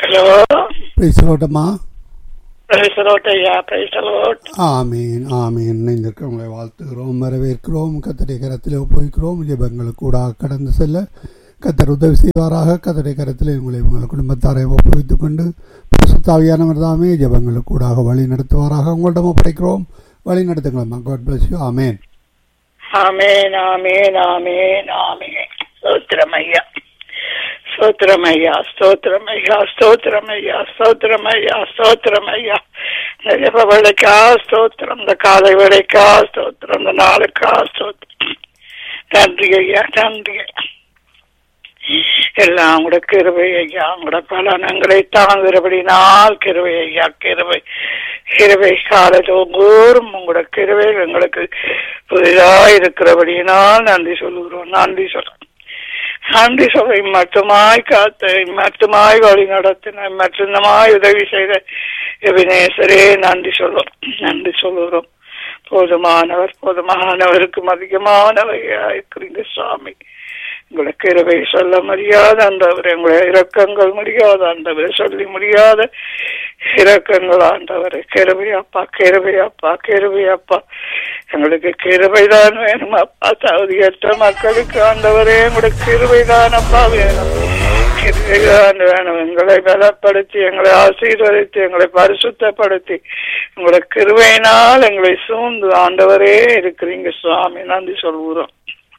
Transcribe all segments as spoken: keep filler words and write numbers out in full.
Hello, price லார்ட்மா. Price Lord ஐயா, price Lord. ஆமீன் ஆமீன். இணைந்திருக்கிறவங்களை வாழ்த்துகிறோம், வரவேற்கிறோம். கர்த்தருடைய கரத்தில் ஒப்புவிக்கிறோம். ஜெபங்களுக்கு கூட கடந்து செல்ல கர்த்தர் உதவி செய்வாராக. கர்த்தருடைய கரத்தில் உங்களை உங்கள் குடும்பத்தாரை ஒப்புவித்துக் கொண்டு பரிசுத்த ஆவியானவர் தாமே ஜெபங்களுக்கு கூடாக வழி நடத்துவாராக. உங்களிடம் ஒப்படைக்கிறோம், வழி நடத்துங்களா. God bless you. ஆமேன் ஆமேன் ஆமேன் ஆமேன் ஆமேன். ஸ்தோத்திரம் ஐயா, ஸ்தோத்திரம் ஐயா, ஸ்தோத்திரம் ஐயா, ஸ்தோத்திரம் ஐயா, ஸ்தோத்திரம் ஐயா, ஸ்தோத்திரம் ஐயா. இந்த வேலைக்கா ஸ்தோத்திரம், இந்த காலை வேலைக்கா ஸ்தோத்திரம், இந்த நாளுக்கா ஸ்தோத்திரம். நன்றி ஐயா, நன்றி ஐயா. எல்லாம் கூட கிருபை ஐயா, உங்களோட பலனங்களை தாங்குகிறபடினால் கிருபை ஐயா, கிருபை கிருபை காலத்தோறும் உங்களோட கிருபை எங்களுக்கு புதிதாக இருக்கிறபடினால் நன்றி சொல்லுகிறோம், நன்றி சொல்றோம். நன்றி சொல்ல மட்டுமாய் காத்த, மட்டுமாய் வழி நடத்தின, மட்டுமாய் உதவி செய்த எபினேசரே நன்றி சொல்லுவோம், நன்றி சொல்லுகிறோம். போதுமானவர், போதுமானவருக்கு அதிகமானவையா இருக்கிறீங்க சுவாமி. உங்களை கிருபை சொல்ல முடியாத ஆண்டவரே, உங்களை இரக்கங்கள் முடியாத ஆண்டவரை, சொல்லி முடியாத இரக்கங்கள் ஆண்டவரே. கிருபை அப்பா, கிருபை அப்பா, கிருபை அப்பா. எங்களுக்கு கிருபைதான் வேணும் அப்பா. தகுதியற்ற மக்களுக்கு ஆண்டவரே உங்களுக்கு கிருபைதான் அப்பா வேணும், கிருபைதான் வேணும். எங்களை பலப்படுத்தி, எங்களை ஆசீர்வதித்து, எங்களை பரிசுத்தப்படுத்தி, உங்களை கிருபையினால் எங்களை சூழ்ந்து ஆண்டவரே இருக்கிறீங்க சுவாமி. நன்றி சொல்கிறோம்.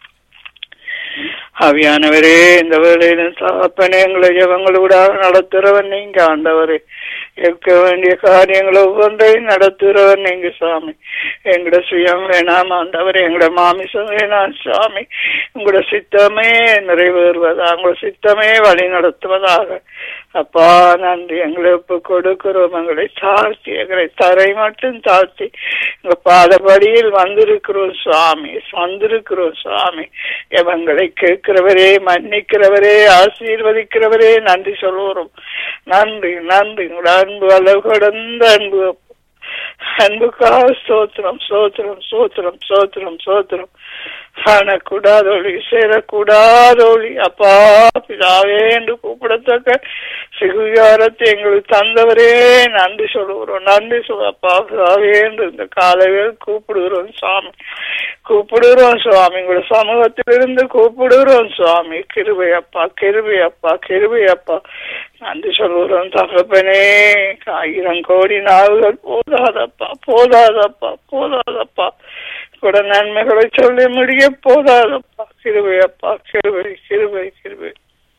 ஆவியானவரே, இந்த வேளையிலும் தகப்பனே எங்களை ஜெபங்களோட நடத்துறவன் நீங்க ஆண்டவரே. இருக்க வேண்டிய காரியங்களை ஒவ்வொன்றையும் நடத்துறவன் நீங்க சுவாமி. எங்களோட சுயம் வேணாம் ஆண்டவரே, எங்களோட மாமிசம் வேணாம் சுவாமி. உங்களோட சித்தமே நிறைவேறுவதா, உங்களோட சித்தமே வழி நடத்துவதாக அப்பா. நன்றி. எங்களை ஒப்பு கொடுக்கிறோம், எங்களை தாழ்த்தி, எங்களை தரை மட்டும் தாழ்த்தி எங்க பாதபடியில் வந்திருக்கிறோம் சுவாமி, வந்திருக்கிறோம் சுவாமி. எவங்களை கேட்கிறவரே, மன்னிக்கிறவரே, ஆசீர்வதிக்கிறவரே நன்றி சொல்லுவோம். நன்றி நன்றி. உங்களோட அன்பு அளவு கடந்த அன்பு, அன்புக்காக சோத்திரம் சோத்திரம் சோத்திரம் சோத்திரம் சோத்திரம். காணக்கூடாதோழி, சேரக்கூடாதோழி அப்பா பிதாவே என்று கூப்பிடத்தக்க சிகுகாரத்தை எங்களுக்கு தந்தவரே நன்றி சொல்லுகிறோம், நன்றி சொல்ல அப்பா பிதாவே என்று இந்த காலையில் கூப்பிடுகிறோம் சுவாமி, கூப்பிடுகிறோம் சுவாமி. உங்களோட சமூகத்திலிருந்து கூப்பிடுகிறோம் சுவாமி. கிருபை அப்பா, கிருபை அப்பா, கிருபை அப்பா நன்றி சொல்லுகிறோம் தகப்பனே. ஆயிரம் கோடி நாவுகள் போதாதப்பா, போதாதப்பா, போதாதப்பா. கூட நன்மைகளை சொல்லி முடிய போதாதப்பா. கிருபை அப்பா, கிருபை கிருபை கிருபை.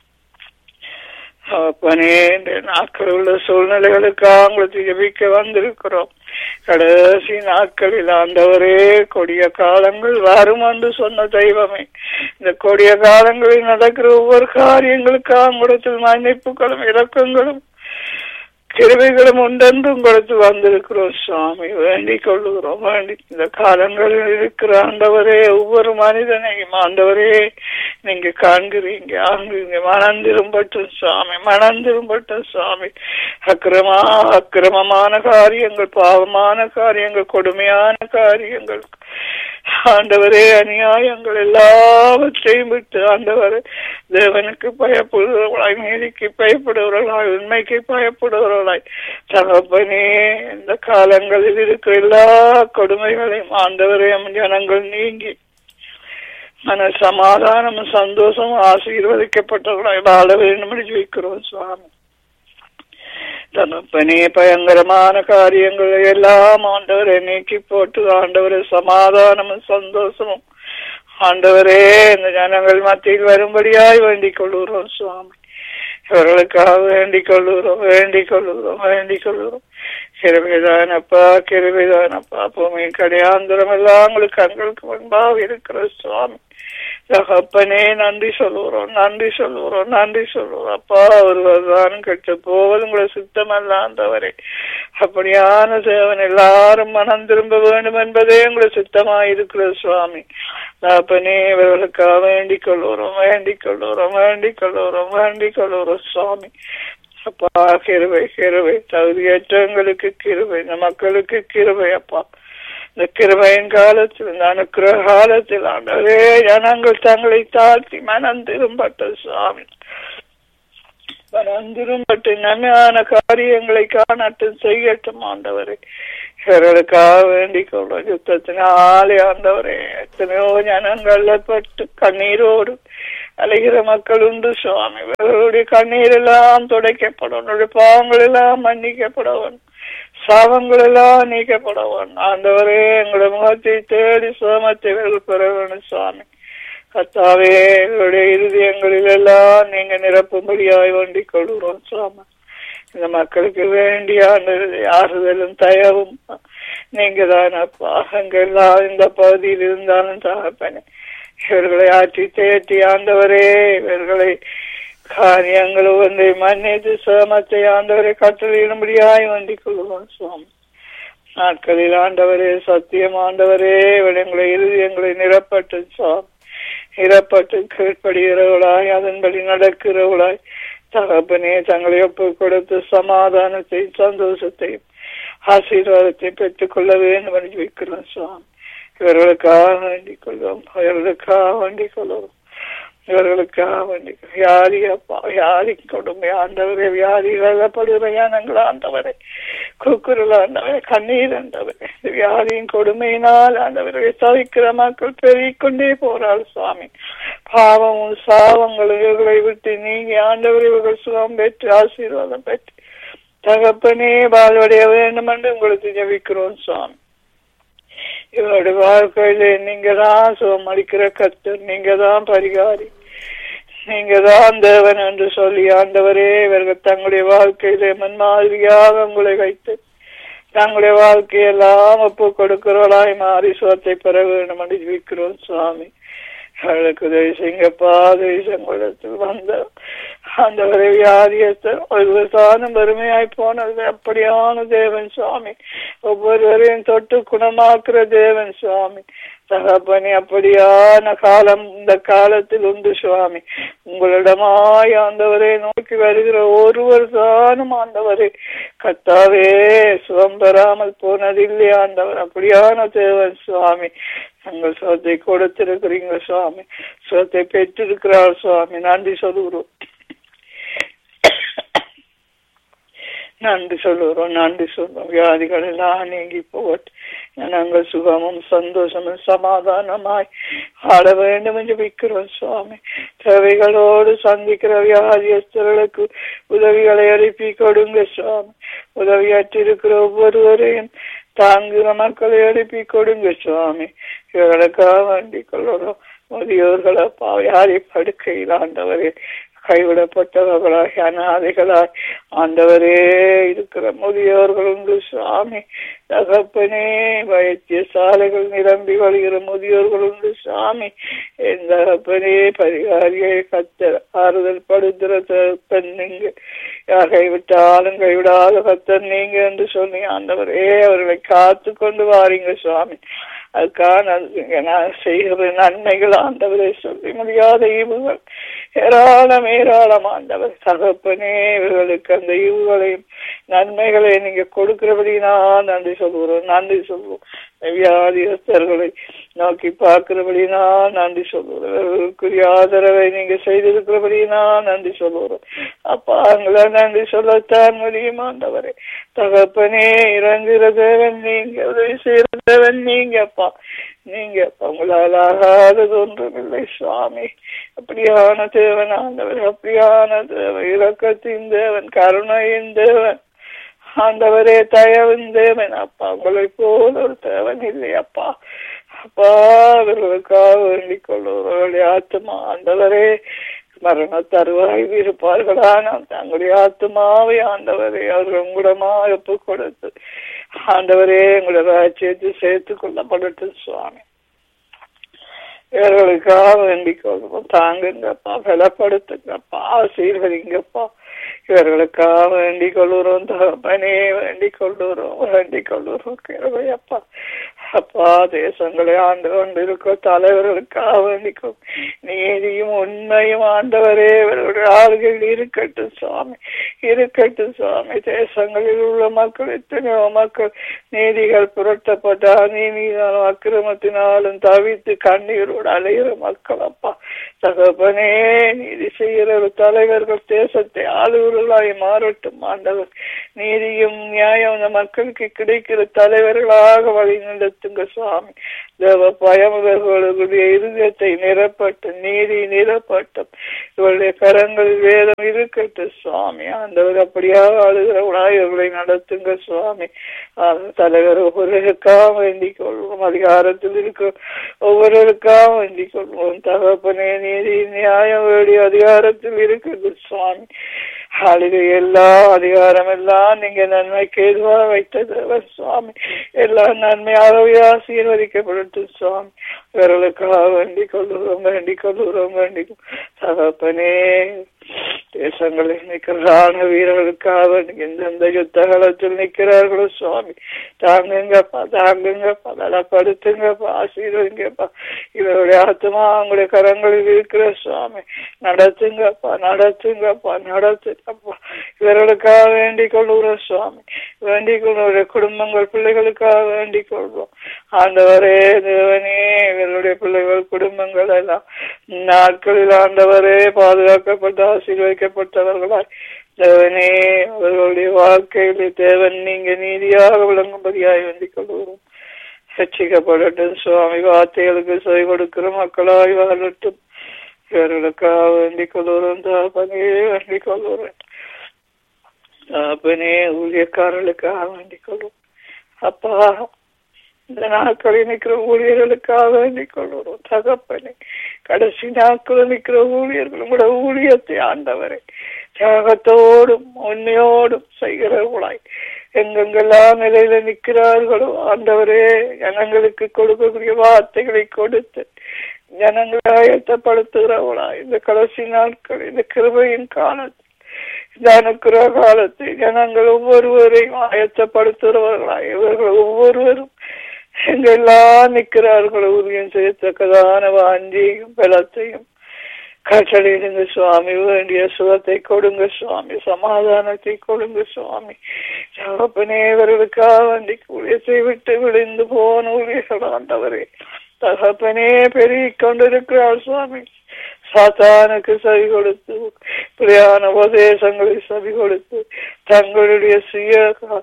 அப்பனே, இந்த நாட்கள் உள்ள சூழ்நிலைகளுக்காக உங்களுக்கு ஜெபிக்க வந்திருக்கிறோம். கடைசி நாட்களில் ஆண்டவரே, கொடிய காலங்கள் வரும் என்று சொன்ன தெய்வமே, இந்த கொடிய காலங்களில் நடக்கிற ஒவ்வொரு காரியங்களுக்காக உங்களுக்கு மன்னிப்புகளும் இரக்கங்களும் கிருபைகளும் உண்டென்று உங்களுக்கு வந்திருக்கிறோம் சுவாமி. வேண்டிக் கொள்ளுகிறோம், வேண்டி இந்த காலங்களில் இருக்கிற ஆண்டவரே ஒவ்வொரு மனிதனையும் ஆண்டவரே நீங்க காண்கிறீங்க, ஆங்குறீங்க. மனந்திரும்பட்டும் சுவாமி, மனந்திரும்பட்டும் சுவாமி. அக்கிரமா அக்கிரமமான காரியங்கள், பாவமான காரியங்கள், கொடுமையான காரியங்கள் ஆண்டவரே, அநியாயங்கள் எல்லாவற்றையும் விட்டு ஆண்டவரே தேவனுக்கு பயப்படுகிறவர்களாய், நீதிக்கு பயப்படுகிறவர்களாய், உண்மைக்கு பயப்படுகிறவர்களாய் தகப்பனே இந்த காலங்களில் இருக்கிற எல்லா கொடுமைகளையும் ஆண்டவரே ஜனங்கள் நீங்கி மன சமாதானமும் சந்தோஷமும் ஆசீர்வதிக்கப்பட்டவர்களாய் வாழ வேண்டும் என்று வைக்கிறோம் சுவாமி. தகப்பனே, பயங்கரமான காரியங்களை எல்லாம் ஆண்டவரை நீக்கி போட்டு ஆண்டவரை சமாதானமும் சந்தோஷமும் ஆண்டவரே இந்த ஜனங்கள் மத்தியில் வரும்படியாய் வேண்டிக் கொள்ளுகிறோம் சுவாமி. இவர்களுக்காக வேண்டிக் கொள்ளுகிறோம், வேண்டிக் கொள்ளுகிறோம், வேண்டிக் கொள்ளுகிறோம். கிருபைதானப்பா, கிருபைதானப்பா. பூமியின் கடையாந்திரம் எல்லாம் உங்களுக்கு கண்களுக்கு முன்பாக இருக்கிற சுவாமி. தகப்பனே நன்றி சொல்லுகிறோம், நன்றி சொல்லுகிறோம், நன்றி சொல்லுவோம் அப்பா. ஒருவர்தான் கெட்டு போவது உங்களை சுத்தம் அல்லாந்தவரே. அப்படியான தேவன் எல்லாரும் மனம் திரும்ப வேண்டும் என்பதே உங்களை சுத்தமாயிருக்கிற சுவாமி. தகப்பனே, இவர்களுக்காக வேண்டிக் கொள்ளுகிறோம், வேண்டிக் கொள்ளுகிறோம், வேண்டிக் கொள்ளுகிறோம், வேண்டிக் கொள்ளுகிறோம் சுவாமி. அப்பா கிருபை, கிருபை. தகுதியற்றவங்களுக்கு கிருபை, இந்த மக்களுக்கு கிருபை அப்பா. இந்த கிருபையின் காலத்தில், இந்த அனுக்கிரக காலத்தில் ஆண்டவரே ஜனங்கள் தங்களை தாழ்த்தி மனம் திரும்பட்ட சுவாமி. மன மனம் திரும்பட்டு நன்மையான காரியங்களை காணட்டும் செய்யட்டும் ஆண்டவரே. இவர்களுக்காக வேண்டிக் கொள்ளும். யுத்தத்தினாலே ஆண்டவரே எத்தனையோ ஜனங்கள்ல பட்டு கண்ணீரோடு அலைகிற மக்கள் உண்டு சுவாமி. இவர்களுடைய கண்ணீர் எல்லாம் துடைக்கப்படும், பாவங்கள் எல்லாம் மன்னிக்கப்படவன், சாபங்கள் எல்லாம் நீக்கப்படவன். ஆண்டவரே எங்களுடைய முகத்தை தேடி சுகமத்தை இவர்கள் பெற வேணும் சுவாமி. கர்த்தாவே எங்களுடைய இருதயங்களில் எல்லாம் நீங்க நிரப்பும்படியாய் வேண்டிக் கொள்கிறோம் சுவாமி. இந்த மக்களுக்கு வேண்டிய ஆறுதலும் தயவும் நீங்க தான் அப்பா. அங்கெல்லாம் இந்த பகுதியில் இருந்தாலும் தகப்பனே இவர்களை ஆற்றி தேற்றி ஆண்டவரே இவர்களை காரியங்கள் ஒன்றை மன்னித்து சேமத்தை ஆண்டவரை கட்டளையிடும்படியாய் வேண்டிக் கொள்கிறோம் சுவாமி. நாட்களில் ஆண்டவரே சத்தியம் ஆண்டவரே எங்களை இருதயங்களை நிரப்பட்டு சுவாமி, நிரப்பட்டு கீழ்ப்படுகிறவளாய் அதன்படி நடக்கிறவளாய் தகப்பனே தங்களை ஒப்பு கொடுத்து சமாதானத்தையும் சந்தோஷத்தையும் ஆசீர்வாதத்தையும் பெற்றுக் கொள்ள வேண்டும் என்று வைக்கிறோம் சுவாமி. இவர்களுக்காக வேண்டிக் கொள்வோம், இவர்களுக்காக வேண்டிக் கொள்வோம், இவர்களுக்காக வேண்டி வியாதி அப்பா வியாதி கொடுமை ஆண்டவரே, வியாதி வெள்ளப்படுகிற ஞானங்கள் ஆண்டவரை குக்குரல் ஆண்டவரை கண்ணீர் ஆண்டவரை வியாதியின் கொடுமையினால் ஆண்டவரை தவிக்கிற மக்கள் பெருகிக்கொண்டே போறாள் சுவாமி. பாவமும் சாவங்களும் இவர்களை விட்டு நீங்க ஆண்டவரை இவர்கள் சுகம் பெற்று ஆசீர்வாதம் பெற்று தகப்பனே வாழ்வடைய வேண்டும் என்று உங்களுக்கு ஜெபிக்கிறோம் சுவாமி. இவருடைய வாழ்க்கையில நீங்க தான் சுகம் அளிக்கிற கர்த்தர், நீங்க தான் பரிகாரி, நீங்க தான் தேவன் என்று சொல்லி ஆண்டவரே இவர்கள் தங்களுடைய வாழ்க்கையில முன்மாதிரியாக உங்களை வைத்து தங்களுடைய வாழ்க்கையெல்லாம் ஒப்பு கொடுக்கிறவளாய் மாறி சுகத்தை பெற வேண்டும் என்று ஜெபிக்கிறோம் சுவாமி. அவர்களுக்கு உதவி செய்யுங்கப்பா. தேசங்களிடத்தில் வந்த ஆண்டவரை வியாதியத்தை ஒரு தானும் பெருமையாய் போனது அப்படியான தேவன் சுவாமி. ஒவ்வொருவரையும் தொட்டு குணமாக்குற தேவன் சுவாமி. தகப்பனே அப்படியான காலம் இந்த காலத்தில் உண்டு சுவாமி. உங்களிடமாய் ஆண்டவரை நோக்கி வருகிற ஒருவர் தானும் ஆண்டவரை கர்த்தாவே சுகம் பெறாமல் போனதில்லை ஆண்டவர். அப்படியான தேவன் சுவாமி. தங்கள் சுகத்தை கொடுத்திருக்கிறீங்க சுவாமி, சுகத்தை பெற்றிருக்கிறார் சுவாமி. நன்றி சொல்லுகிறோம், நன்றி சொல்லுகிறோம், நன்றி சொல்றோம். வியாதிகள் எல்லாம் நீங்கி போட்டு நாங்கள் சுகமும் சந்தோஷமும் சமாதானமாய் ஆட வேண்டும் என்று வைக்கிறோம் சுவாமி. தேவைகளோடு சந்திக்கிற வியாதியஸ்தர்களுக்கு உதவிகளை அனுப்பி கொடுங்க சுவாமி. உதவியாற்றிருக்கிற ஒவ்வொருவரையும் தாங்குகிற மக்களை எழுப்பி கொடுங்க சுவாமி. இவர்களுக்காக வேண்டிக் கொள்கிறோம். முதியோர்களை யாரை படுக்கையில் ஆண்டவரே கைவிடப்பட்டவர்களாய் அநாதைகளாய் ஆண்டவரே இருக்கிற முதியோர்கள் உண்டு சுவாமி. தகப்பனே வைத்திய சாலைகள் நிரம்பி வழிகிற முதியோர்கள் உண்டு சுவாமி. என் தகப்பனே பரிகாரியை கத்தர் ஆறுதல் படுத்துற தகப்பன் நீங்க. யார் கைவிட்டாலும் கைவிடாத கத்தர் நீங்க என்று சொல்லி ஆண்டவரே அவர்களை காத்து கொண்டு வாரீங்க சுவாமி. அதுக்கான நான் செய்கிற நன்மைகள் ஆண்டவரை சொல்லி முடியாத ஈவுகள் ஏராளம் ஏராளம் ஆண்டவர். தகப்பனே இவர்களுக்கு அந்த ஈவுகளையும் நன்மைகளை நீங்க கொடுக்கிறபடினா நன்றி சொல்கிறோம், நன்றி சொல்வோம். வியாதியஸ்தர்களை நோக்கி பார்க்கிறபடினா நன்றி சொல்கிறோம். இவர்களுக்குரிய ஆதரவை நீங்க செய்திருக்கிறபடினா நன்றி சொல்கிறோம். அப்பா எங்களை நன்றி சொல்லத்தான் முடியும் ஆண்டவரே. தகப்பனே இறங்குகிற தேவன் நீங்க, உதவி செய்கிற தேவன் நீங்க அப்பா. நீங்க உங்களால் ஆகாதது ஒன்றுமில்லை சுவாமி. அப்படியான தேவன் ஆண்டவர், அப்படியான தேவன், இரக்கத்தின் தேவன், கருணையின் தேவன் ஆண்டவரே, தயவின் தேவன் அப்பா. உங்களை போல ஒரு தேவன் இல்லை அப்பா. அப்பா அவர்களுக்காக வேண்டிக் கொள்ளுவர்களுடைய ஆத்மா ஆண்டவரே மரண தருவாய் இருப்பார்களான தங்களுடைய ஆத்மாவை ஆண்டவரே அவர்கள் உங்களிடமா ஒப்பு கொடுத்து ஆண்டவரே உங்களுடைய ராஜ்யத்தை சேர்த்து கொள்ளப்படட்டும் சுவாமி. இவர்களுக்காக வேண்டிக் கொள்வோம். தாங்குங்கப்பா, பலப்படுத்துங்கப்பா, ஆசீர்வதிங்கப்பா. இவர்களுக்காக வேண்டிக் கொள்ளுறோம் தகப்பனே, வேண்டிக் கொள்ளுறோம், வேண்டிக் கொள்ளுறோம் கிருபையப்பா. அப்பா தேசங்களை ஆண்டு கொண்டிருக்க தலைவர்களுக்காக வேண்டிக்கும் நீதியும் உண்மையும் ஆண்டவரே இவர்களுடைய ஆளுகள் இருக்கட்டும் சுவாமி, இருக்கட்டும் சுவாமி. தேசங்களில் உள்ள மக்கள் எத்தனையோ மக்கள் நீதிகள் புரட்டப்பட்டால் நீதியாலும் அக்கிரமத்தினாலும் தவித்து கண்ணீரோடு அலைகிற மக்கள் அப்பா தகப்பனே நீதி செய்கிற தலைவர்கள் தேசத்தை ஆளுவர்களாய் மாறட்டும் ஆண்டவர். நீதியும் நியாயம் அந்த மக்களுக்கு கிடைக்கிற தலைவர்களாக வழி நடத்துங்க சுவாமி. தேவ பயம் இவர்களுடைய இருதயத்தை நிரப்பட்டும், நீதி நிரப்பட்டும், இவருடைய கரங்களில் வேதம் இருக்கட்டும் சுவாமி. ஆண்டவர் அப்படியாக ஆளுகிறவர்களாக இவர்களை நடத்துங்க சுவாமி. தலைவர் ஒவ்வொருவருக்காக வேண்டிக் கொள்வோம், அதிகாரத்தில் இருக்க ஒவ்வொருவருக்காக வேண்டிக் கொள்வோம் தகப்பனே. நீதி நியாயம் வேண்டிய அதிகாரத்தில் இருக்குது சுவாமி. ஆளுகை எல்லா அதிகாரம் எல்லாம் நீங்க நன்மைக்கு எதுவாக வைத்தது சுவாமி. எல்லா நன்மையாகவே ஆசீர்வதிக்கப்படட்டும் சுவாமி. இவர்களுக்காக வேண்டிக் கொள்ளுறோம் வேண்டிக் கொள்ளுறோம் வேண்டிக் தகப்பனே. தேசங்களில் நிற்கிற ராணுவ வீரர்களுக்காக எந்தெந்த யுத்த காலத்தில் நிற்கிறார்களோ சுவாமி தாங்குங்கப்பா, தாங்குங்கப்பா, பலப்படுத்துங்கப்பா, ஆசீர்வதிங்கப்பா. இவருடைய ஆத்மா அவங்களுடைய கரங்களில் இருக்கிற சுவாமி நடத்துங்கப்பா, நடத்துங்கப்பா, நடத்துங்கப்பா. இவர்களுக்காக வேண்டிக் கொள்ளுகிறோம் சுவாமி. வேண்டிக் கொள்ளுடைய குடும்பங்கள் பிள்ளைகளுக்காக வேண்டிக் கொள்வோம் ஆண்டவரே. தேவனே இவருடைய பிள்ளைகள் குடும்பங்கள் எல்லாம் நாட்களில் ஆண்டவரே பாதுகாக்கப்பட்ட ஆசீர்வதிக்கப்பட்டவர்களாய் தேவனே அவர்களுடைய வாழ்க்கையிலே தேவன் நீங்க நீதியாக விளங்கும்படியாய் வேண்டிக் கொள்கிறோம். ரட்சிக்கப்படட்டும் சுவாமி. வார்த்தைகளுக்கு செவி கொடுக்கிற மக்களாய் வாழட்டும். இவர்களுக்காக வேண்டிக் கொள்கிறோம் தாப்பனே, வேண்டிக் கொள்கிறோம் தாப்பனே. ஊழியக்காரர்களுக்காக வேண்டிக் கொள்வோம் அப்பா. இந்த நாட்களில் நிற்கிற ஊழியர்களுக்காக வேண்டிக் கொள்கிறோம் தகப்பனே. கடைசி நாட்களில் நிற்கிற ஊழியர்கள் கூட ஊழியத்தை ஆண்டவரை தியாகத்தோடும் உண்மையோடும் செய்கிறவர்களாய் எங்கெங்கெல்லாம் நிலையில நிற்கிறார்களோ ஆண்டவரே ஜனங்களுக்கு கொடுக்கக்கூடிய வார்த்தைகளை கொடுத்து ஜனங்களை ஆயத்தப்படுத்துகிறவர்களாய் இந்த கடைசி நாட்கள் இந்த கிருபையின் காலத்தில் இந்த அனுக்கிற காலத்தை ஜனங்கள் ஒவ்வொருவரையும் ஆயத்தப்படுத்துகிறவர்களாய் இவர்கள் ஒவ்வொருவரும் எங்கெல்லாம் நிற்கிறார்கள் ஊழியம் செய்யத்தக்கதான வாஞ்சியும் பலத்தையும் கட்டளையிடுங்க சுவாமி. வேண்டிய சுகத்தை கொடுங்க சுவாமி, சமாதானத்தை கொடுங்க சுவாமி. தகப்பனே இவர்களுக்காக வேண்டி ஊழியத்தை விட்டு விழுந்து போன ஊழியர்கள் ஆண்டவரே தகப்பனே பெருகிக் கொண்டிருக்கிறார் சுவாமி. சாத்தானுக்கு செவி கொடுத்து பிரியான உபதேசங்களை செவி கொடுத்து தங்களுடைய சுய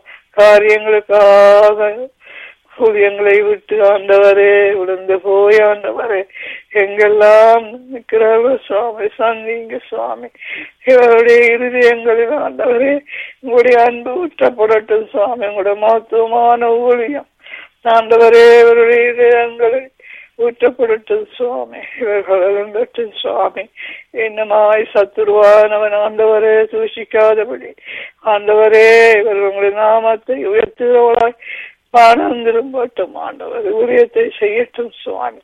காரியங்களுக்காக ஊழியங்களை விட்டு ஆண்டவரே விழுந்து போய் ஆண்டவரே எங்கெல்லாம் நிற்கிறார்கள் சுவாமி சந்திங்க சுவாமி. இவருடைய இருதயங்களில் ஆண்டவரே உங்களுடைய அன்பு ஊற்றப்படட்டும் சுவாமி. உங்களுடைய மகத்துவமான ஊழியம் ஆண்டவரே இவருடைய இதயங்களில் ஊற்றப்படட்டும் சுவாமி. இவர்கள் சுவாமி என்னமாய் சத்துருவானவன் ஆண்டவரே தூஷிக்காதபடி ஆண்டவரே இவர்கள் உங்களுடைய நாமத்தை உயர்த்துகிறவளாய் பாடம் திரும்பட்டும் ஆண்டவர். ஊழியத்தை செய்யட்டும் சுவாமி.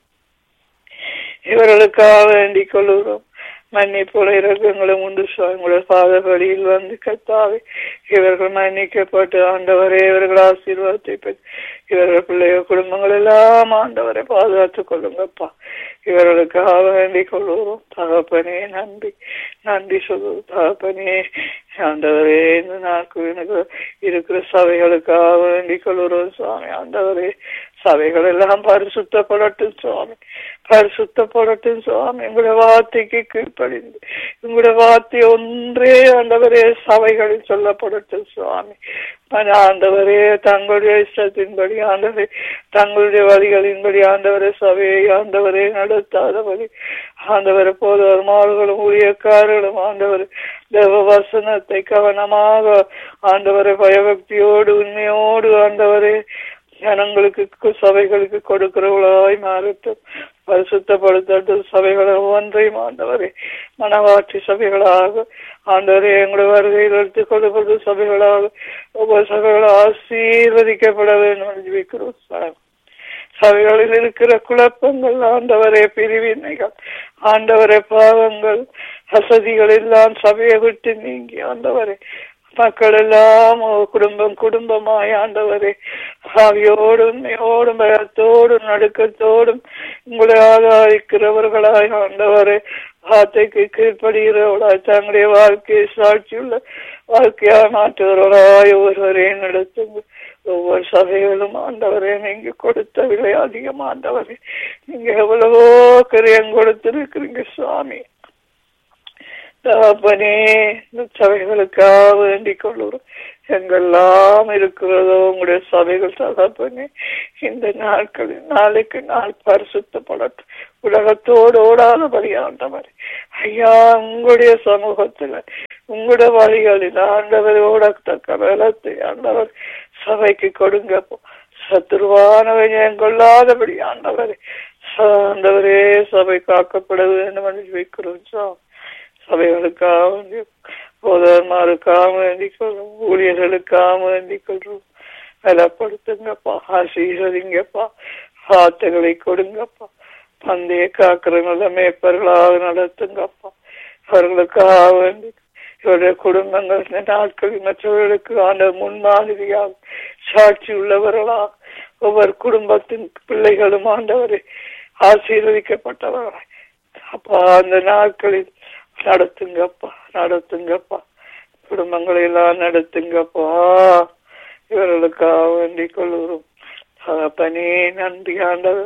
இவர்களுக்காக வேண்டிக் கொள்கிறோம். மன்னிப்புள்ள இறக்கங்களும் உண்டு சுவாமியுடைய பாதபடியில் வந்து கத்தாவே இவர்கள் மன்னிக்கப்பட்டு ஆண்டவரே இவர்கள் ஆசீர்வாதத்தை பெற்று இவர்கள் பிள்ளைகள் குடும்பங்கள் எல்லாம் ஆண்டவரை பாதுகாத்துக் கொள்ளுங்கப்பா. இவர்களுக்காக வேண்டிக் கொள்கிறோம் தகப்பனே. நன்றி நன்றி சொல்லுவோம் தகப்பனே. ஆண்டவரே இந்த நாட்கள் இருக்கிற சபைகளுக்காக வேண்டிக் கொள்கிறோம் சுவாமி. ஆண்டவரே சபைகள் எல்லாம் பரிசுத்தப்படட்டும் சுவாமி, பரிசுத்தப்படட்டும் சுவாமி. உங்களுடைய வார்த்தைக்கு கீழ்ப்படிந்து உங்களுடைய வார்த்தை ஒன்றே ஆண்டவரே சபைகளில் சொல்லப்படட்டும் சுவாமி. ஆண்டவரே தங்களுடைய இஷ்டத்தின்படி ஆண்டவரே தங்களுடைய வழிகளின்படி ஆண்டவரே சபையை ஆண்டவரே நடத்தாதபடி ஆண்டவரை போதவர்களும் ஊழியக்காரர்களும் ஆண்டவர் தேவ வசனத்தை கவனமாக ஆண்டவரை பயபக்தியோடு உண்மையோடு ஆண்டவரே ஜனங்களுக்கு சபைகளுக்கு கொடுக்கிறவர்களாய் மாறட்டும். பரிசுத்தப்படுத்தட்டும் சபைகளை ஒன்றையும் ஆண்டவரே மனவாட்சி சபைகளாக ஆண்டவரே எங்களுடைய வருகையில் எடுத்துக் கொள்ளப்பட்ட சபைகளாக ஒவ்வொரு சபைகளும் ஆசீர்வதிக்கப்பட வேண்டும் ஜெபிக்கிறோம். சபைகளில் இருக்கிற குழப்பங்கள் ஆண்டவரே பிரிவினைகள் ஆண்டவரே பாவங்கள் வசதிகள் எல்லாம் சபையை விட்டு நீங்கி ஆண்டவரே மக்கள் எல்லாம் குடும்பம் குடும்பமாய் ஆண்டவரே ஆவியோடும் ஓடும் பயத்தோடும் நடுக்கத்தோடும் உங்களை ஆதாரிக்கிறவர்களாய் ஆண்டவரே வார்த்தைக்கு கீழ்ப்படுகிறவர்களாய் தங்களுடைய வாழ்க்கையை சாட்சியுள்ள வாழ்க்கையா மாற்றுகிறவர்களாய் ஒவ்வொருவரையும் நடத்துங்க. ஒவ்வொரு சபைகளும் ஆண்டவரே நீங்க கொடுத்த விலை அதிகம் ஆண்டவரே. நீங்க எவ்வளவோ கிரியம் கொடுத்திருக்கிறீங்க சுவாமி. தகப்பனே இந்த சபைகளுக்காக வேண்டிக் கொள்ளுறோம். எங்கெல்லாம் இருக்கிறதோ உங்களுடைய சபைகள் தகப்பனே இந்த நாட்களில் நாளைக்கு நாள் பரிசுத்தப்படட்டும். உலகத்தோடு ஓடாதபடி ஆண்டவர் ஐயா உங்களுடைய சமூகத்துல உங்களுடைய வழிகளில் ஆண்டவர் ஓடத்தக்க பலத்தை ஆண்டவர் சபைக்கு கொடுங்க. சத்துருவானவை கொள்ளாதபடி ஆண்டவரே ஆண்டவரே சபை காக்கப்பட வேண்டும் என்று வைக்கிறோம். சார் சபைகளுக்காக வேண்டி போதர்மாருக்காக வேண்டிக் கொள்றோம். ஊழியர்களுக்காக வேண்டிக் கொள்றோம். பலப்படுத்துங்கப்பா, ஆசீர்வதிங்கப்பா, வார்த்தைகளை கொடுங்கப்பா. பந்தைய காக்கிற நல்ல மேய்ப்பர்களாக நடத்துங்கப்பா. அவர்களுக்காக வேண்டி இவருடைய குடும்பங்கள் இந்த நாட்களில் மற்றவர்களுக்கு ஆண்ட முன்மாதிரியாக சாட்சி உள்ளவர்களாக ஒவ்வொரு குடும்பத்தின் பிள்ளைகளும் ஆண்டவரை ஆசீர்வதிக்கப்பட்டவர்களாய் அப்பா அந்த நாட்களில் நடத்துங்கப்பா நடத்துங்கப்பா. குடும்பங்களை எல்லாம் நடத்துங்கப்பா. இவர்களுக்காக வேண்டிக் கொள்ளுறோம். பனி நன்றி ஆண்டவர்.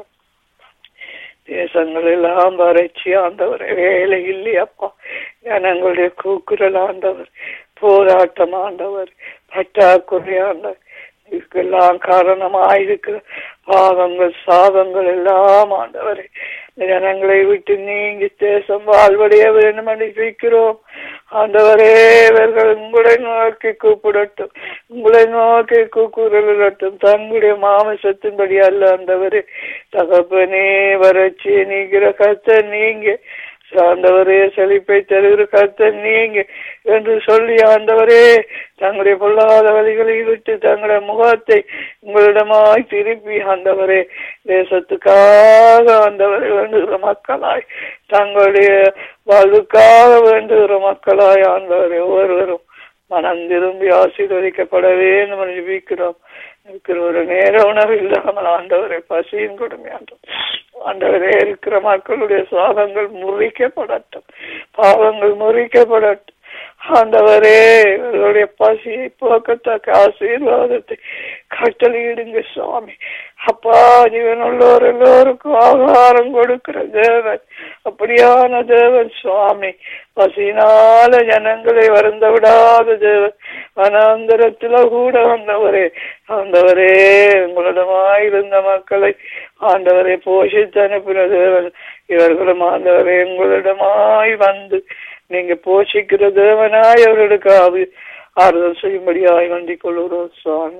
தேசங்கள் எல்லாம் வறட்சி ஆண்டவர், வேலை இல்லையப்பா. ஜனங்களுடைய கூக்குரல் ஆண்டவர், போராட்டம் ஆண்டவர், பற்றாக்குறை ஆண்டவர், இதுக்கெல்லாம் காரணமாயிருக்கிற பாவங்கள் சாபங்கள் எல்லாம் ஆண்டவரே ஜனங்களை விட்டு நீங்கி தேசம் வாழ்வடைய வேண்டும் என்று வைக்கிறோம். ஆண்டவரே இவர்கள் உங்களை நோக்கி கூப்பிடட்டும், உங்களை நோக்கி கூக்குரலிடட்டும். தங்களுடைய மாமிசத்தின்படி அல்ல ஆண்டவரே. தகப்பனே வறட்சியை நீங்கிற கர்த்தர் நீங்க, ஆண்டவரே செழிப்பை தருகிற கர்த்தர் நீங்க என்று சொல்லி ஆண்டவரே தங்களுடைய பொல்லாத வழிகளை விட்டு தங்களுடைய முகத்தை உங்களிடமாய் திருப்பி ஆண்டவரே தேசத்துக்காக ஆண்டவரை வேண்டுகிற மக்களாய் தங்களுடைய வாழ்வுக்காக வேண்டுகிற மக்களாய் ஆண்டவரை ஒவ்வொருவரும் மனம் திரும்பி ஆசீர்வதிக்கப்பட வேண்டும் என்று ஜெபிக்கிறோம். இருக்கிற ஒரு நேர உணவு இல்லாமல் ஆண்டவரை பசியின் கொடுமையாண்டும் ஆண்டவரே இருக்கிற மக்களுடைய சாபங்கள் முறிக்கப்படட்டும், பாவங்கள் முறிக்கப்படட்டும். ஆண்டவரே இவர்களுடைய பசியை போக்கத்தக்க ஆசீர்வாதத்தை கட்டளையிடுங்க சுவாமி. அப்பா ஜீவனுள்ளோர் எல்லோருக்கும் ஆகாரம் கொடுக்கிற தேவன், அப்படியான தேவன் சுவாமி. பசியினால ஜனங்களை வருந்த விடாத தேவன், வனாந்தரத்தில கூட வந்தவரே ஆண்டவரே உங்களிடமாயிருந்த மக்களை ஆண்டவரை போஷித்து அனுப்பின தேவன். இவர்களும் ஆண்டவரே உங்களிடமாய் வந்து நீங்க போஷிக்கிற தேவனாய் அவர்களுக்கு ஆறுதல் செய்யும்படியாய் வேண்டிக் கொள்ளுறோம் சுவாமி.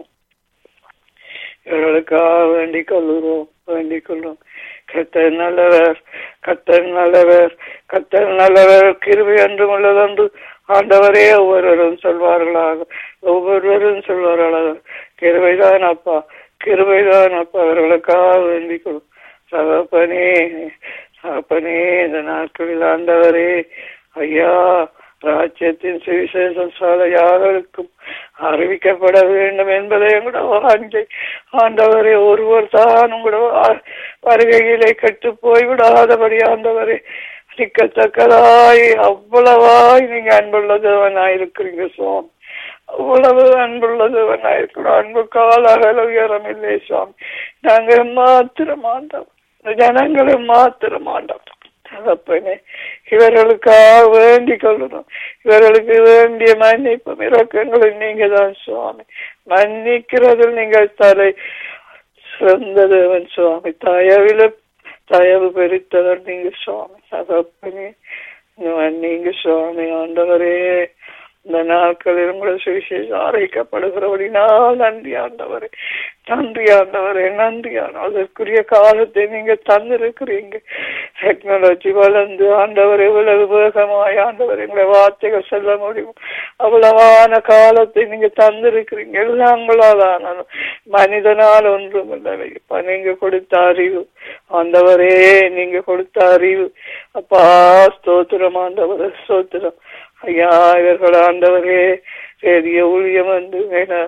இவர்களுக்காக வேண்டிக் கொள்ளுறோம் வேண்டிக் கொள்ளும். கர்த்தர் நல்லவர், கர்த்தர் நல்லவர், கர்த்தர் நல்லவர், கிருபை என்றும் உள்ளதென்று ஆண்டவரே ஒவ்வொருவரும் சொல்வார்களாக, ஒவ்வொருவரும் சொல்வார்களாக. கிருபைதான் அப்பா, கிருபைதான் அப்பா. அவர்களுக்காக வேண்டிக் கொள்ளும். தகப்பனே தகப்பனே இந்த நாட்களில் ஆண்டவரே ஐயா ராஜ்யத்தின் சுவிசேஷம் சால யாருக்கும் அறிவிக்கப்பட வேண்டும் என்பதை எங்களோட வாஞ்சை ஆண்டவரே. ஒருவர் தான் உங்களோட வருகையிலே கெட்டு போய்விடாதபடி ஆண்டவரே சிக்கத்தக்கதாய் அவ்வளவாய் நீங்க அன்புள்ள தேவனாயிருக்கிறீங்க சுவாமி. அவ்வளவு அன்புள்ள தேவனாயிருக்கிறோம். அன்பு கால உயரம் இல்லை சுவாமி. நாங்க மாத்திரம் ஆண்டவர், ஜனங்களை மாத்திரம் ஆண்டவர். தகப்பனே இவர்களுக்காக வேண்டிக் கொள்ளணும். இவர்களுக்கு வேண்டிய மன்னிப்பும் இரக்கங்களை நீங்க தான் சுவாமி. மன்னிக்கிறதில் நீங்கள் தலை சிறந்த தேவன் சுவாமி. தயவில தயவு பெருத்தவர் நீங்க சுவாமி. தகப்பனே நீங்க சுவாமி. ஆண்டவரே இந்த நாட்களில் உங்களை சுவிசேஷம் அரைக்கப்படுகிறபடினால் நன்றி ஆண்டவரே, நன்றி ஆண்டவரே, நன்றி ஆண்டவரே. அதற்குரிய காலத்தை நீங்க தந்திருக்கிறீங்க. டெக்னாலஜி வளர்ந்து ஆண்டவரே இவ்வளவு வேகமாய் ஆண்டவர் எங்களை வார்த்தைகள் சொல்ல முடியும் அவ்வளவான காலத்தை நீங்க தந்திருக்கிறீங்க. எல்லாம் உங்களால் மனிதனால் ஒன்றும் இல்லை. இப்ப நீங்க கொடுத்த அறிவு ஆண்டவரே, நீங்க கொடுத்த அறிவு அப்பா ஸ்தோத்திரம் ஆண்டவரே, ஸ்தோத்திரம் ஐயா. இவர்கள் ஆண்டவரே பெரிய ஊழியம் வந்து